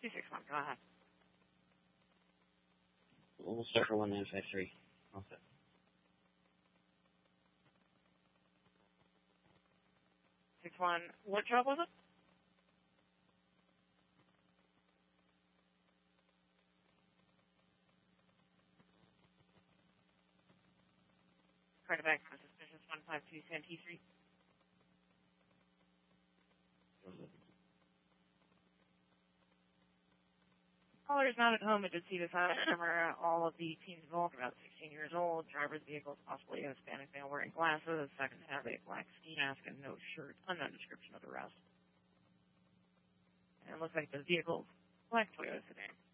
261, go ahead. We'll start for 1953. All set. What job was it? Credit back for suspicious 152 Santee Street. Caller is not at home. It did see this on camera. All of the teens involved are about 16 years old. Driver's vehicle is possibly a Hispanic male wearing glasses. Second to have a black ski mask and no shirt. Unknown description of the rest. And it looks like the vehicle's black Toyota sedan.